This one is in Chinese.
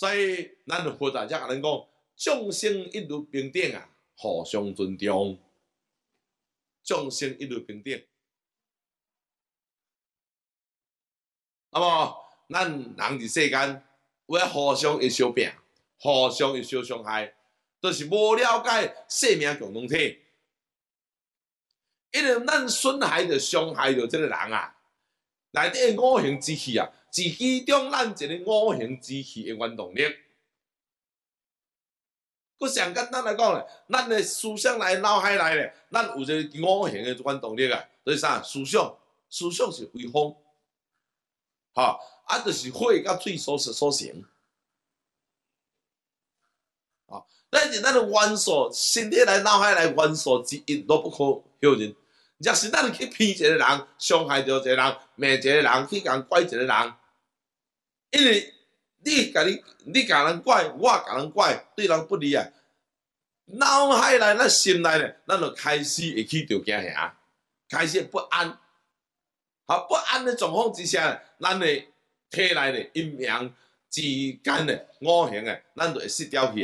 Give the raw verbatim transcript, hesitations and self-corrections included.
所以咱佛在才甲咱讲，众生一律平等啊，互相尊重。众生一律平等。那么，咱人伫世间，有诶互相会相拼，互相会相伤害，都、就是无了解生命共同体。因为咱损害着、伤害着即个人啊，内底五行之气啊，是其中咱一个五行之气的原动力。佫上简单来讲咧，咱的思想内、脑海内咧，咱有一个五行的原动力啊，就是啥？思想，思想是为风，吼、啊，就是火甲水所所成。啊，咱是咱的元素，身体内、脑海内元素之一都不可否认。若是咱去骗一个人，伤害着一个人，骂一个人，去共怪一个人，因为你甲你你甲人怪，我甲人怪，对人不利啊。脑海内、咱心内咧，咱就开始会起着惊吓，开始不安。好，不安的状况之下，咱的体内的阴阳之间的五行诶，咱就会失掉去。